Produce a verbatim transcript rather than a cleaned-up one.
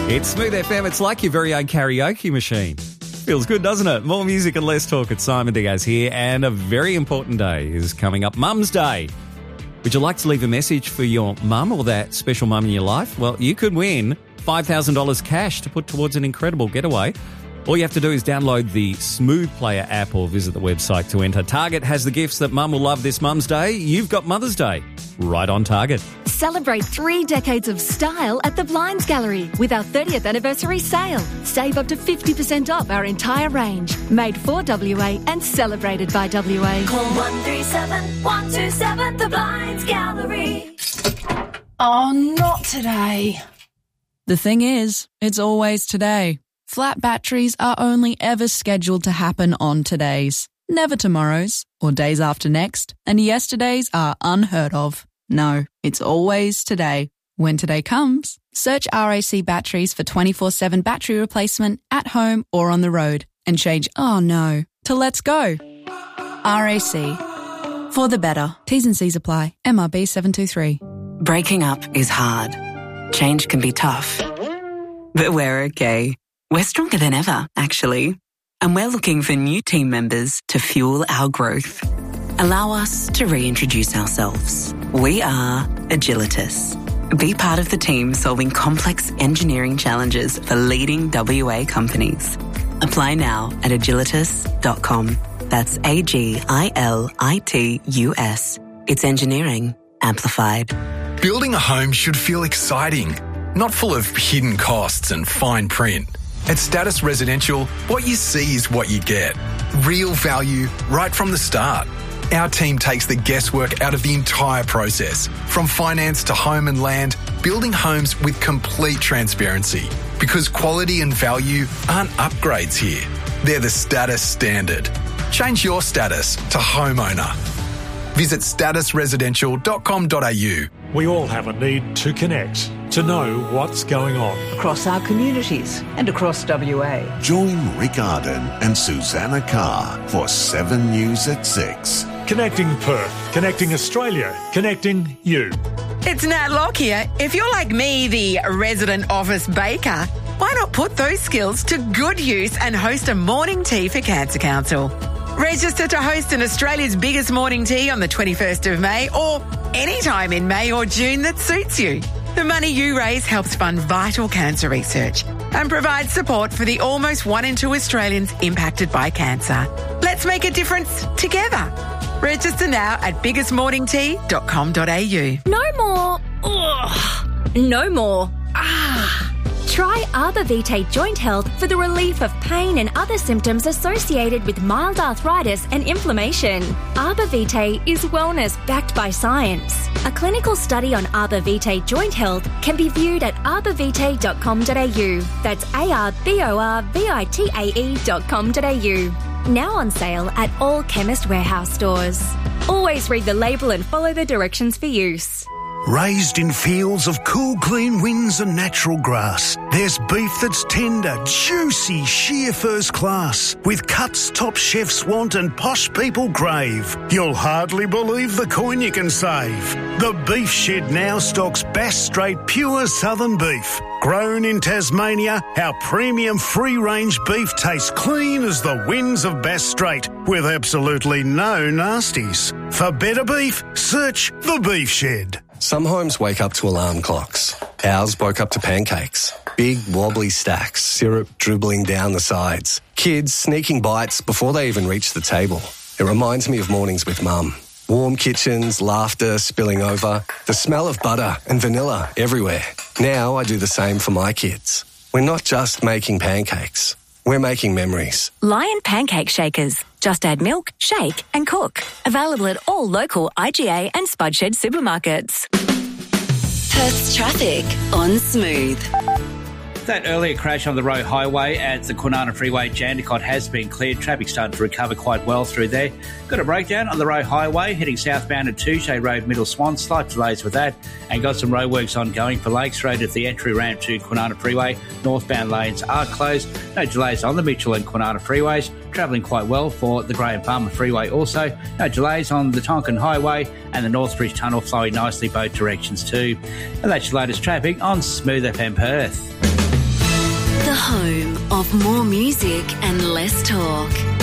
It's Smooth F M. It's like your very own karaoke machine. Feels good, doesn't it? More music and less talk. It's Simon Diaz here, and a very important day is coming up, Mum's Day. Would you like to leave a message for your mum or that special mum in your life? Well, you could win five thousand dollars cash to put towards an incredible getaway. All you have to do is download the Smooth Player app or visit the website to enter. Target has the gifts that mum will love this Mum's Day. You've got Mother's Day right on Target. Celebrate three decades of style at the Blinds Gallery with our thirtieth anniversary sale. Save up to fifty percent off our entire range. Made for W A and celebrated by W A. Call one three seven, one two seven, the Blinds Gallery. Oh, not today. The thing is, it's always today. Flat batteries are only ever scheduled to happen on todays, never tomorrows or days after next, and yesterdays are unheard of. No, it's always today. When today comes, search R A C batteries for twenty-four seven battery replacement at home or on the road and change oh no to let's go. R A C. For the better. T's and C's apply. M R B seven two three. Breaking up is hard. Change can be tough. But we're okay. We're stronger than ever, actually. And we're looking for new team members to fuel our growth. Allow us to reintroduce ourselves. We are Agilitas. Be part of the team solving complex engineering challenges for leading W A companies. Apply now at agilitas dot com. That's A G I L I T U S. It's engineering amplified. Building a home should feel exciting, not full of hidden costs and fine print. At Status Residential, what you see is what you get. Real value right from the start. Our team takes the guesswork out of the entire process, from finance to home and land, building homes with complete transparency. Because quality and value aren't upgrades here. They're the status standard. Change your status to homeowner. Visit status residential dot com dot a u. We all have a need to connect, to know what's going on. Across our communities and across W A. Join Rick Arden and Susanna Carr for seven News at six. Connecting Perth, connecting Australia, connecting you. It's Nat Locke here. If you're like me, the resident office baker, why not put those skills to good use and host a morning tea for Cancer Council? Register to host an Australia's biggest morning tea on the twenty-first of May or any time in May or June that suits you. The money you raise helps fund vital cancer research and provides support for the almost one in two Australians impacted by cancer. Let's make a difference together. Register now at biggest morning tea dot com dot a u. No more. Ugh. No more. Ah. Try Arbor Vitae Joint Health for the relief of pain and other symptoms associated with mild arthritis and inflammation. Arbor Vitae is wellness backed by science. A clinical study on Arbor Vitae Joint Health can be viewed at arbor vitae dot com dot a u. That's A R B O R V I T A E dot com dot a u. Now on sale at all Chemist Warehouse stores. Always read the label and follow the directions for use. Raised in fields of cool, clean winds and natural grass, there's beef that's tender, juicy, sheer first class, with cuts top chefs want and posh people crave. You'll hardly believe the coin you can save. The Beef Shed now stocks Bass Strait pure southern beef. Grown in Tasmania, our premium free-range beef tastes clean as the winds of Bass Strait, with absolutely no nasties. For better beef, search The Beef Shed. Some homes wake up to alarm clocks. Ours woke up to pancakes. Big, wobbly stacks, syrup dribbling down the sides. Kids sneaking bites before they even reach the table. It reminds me of mornings with Mum. Warm kitchens, laughter spilling over, the smell of butter and vanilla everywhere. Now I do the same for my kids. We're not just making pancakes. We're making memories. Lion Pancake Shakers. Just add milk, shake and cook. Available at all local I G A and Spudshed supermarkets. Perth's traffic on Smooth. That earlier crash on the Roe Highway at the Kwinana Freeway, Jandakot, has been cleared. Traffic starting to recover quite well through there. Got a breakdown on the Roe Highway heading southbound at Touche Road, Middle Swan. Slight delays with that. And got some roadworks ongoing for Lakes Road at the entry ramp to Kwinana Freeway. Northbound lanes are closed. No delays on the Mitchell and Kwinana freeways. Travelling quite well for the Graham Palmer Freeway also. No delays on the Tonkin Highway and the Northbridge Tunnel, flowing nicely both directions too. And that's your latest traffic on Smooth F M Perth. The home of more music and less talk.